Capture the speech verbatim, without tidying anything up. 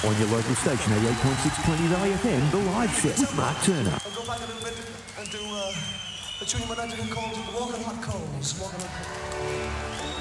On your local station, eighty-eight point six twenty Valley F M, The Live Set with Mark Turner. I'll go back a little bit and do uh, a tune you might like to call Walking Hot Coals. Walking Hot Coals.